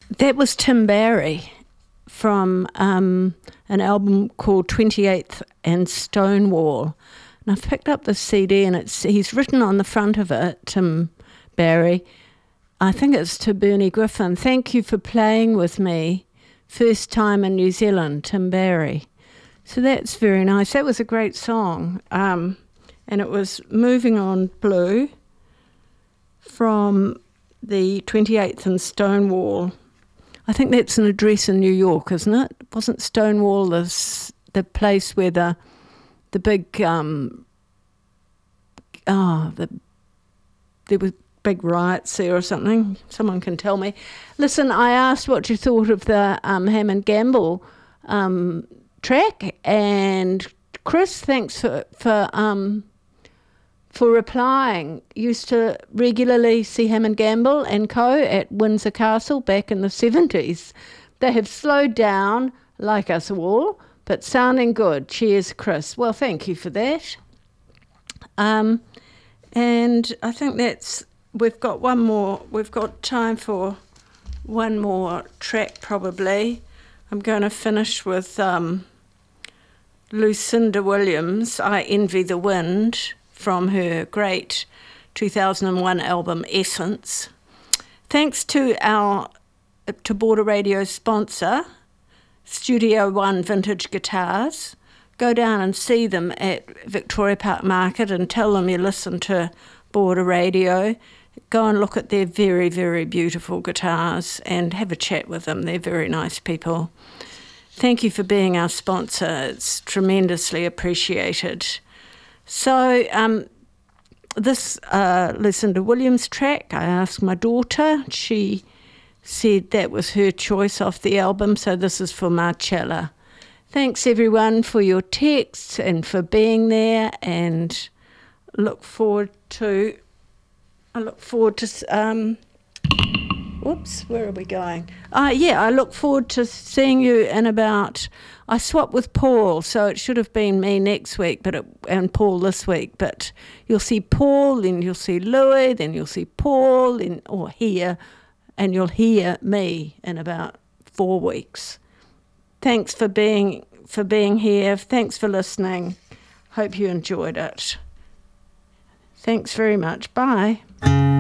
That was Tim Barry from an album called 28th and Stonewall. And I've picked up the CD and he's written on the front of it, Tim Barry, I think it's to Bernie Griffin, "Thank you for playing with me. First time in New Zealand, Tim Barry." So that's very nice. That was a great song. And it was Moving on Blue from the 28th and Stonewall. I think that's an address in New York, isn't it? Wasn't Stonewall the place where there were big riots there or something? Someone can tell me. Listen, I asked what you thought of the Hammond Gamble track, and Chris, thanks for replying. Used to regularly see Hammond Gamble and co at Windsor Castle back in the 70s. They have slowed down, like us all, but sounding good. Cheers, Chris. Well, thank you for that. And I think we've got time for one more track probably. I'm going to finish with Lucinda Williams, "I Envy the Wind," from her great 2001 album Essence. Thanks to Border Radio sponsor, Studio One Vintage Guitars. Go down and see them at Victoria Park Market and tell them you listen to Border Radio. Go and look at their very, very beautiful guitars and have a chat with them. They're very nice people. Thank you for being our sponsor. It's tremendously appreciated. So this Lucinda Williams track, I asked my daughter. She said that was her choice off the album, so this is for Marcella. Thanks everyone for your texts and for being there, and I look forward to where are we going? I look forward to seeing you in about, I swapped with Paul, so it should have been me next week and Paul this week, but you'll see Paul, then you'll see Louis, then you'll see Paul, and you'll hear me in about 4 weeks. Thanks for being here. Thanks for listening. Hope you enjoyed it. Thanks very much. Bye.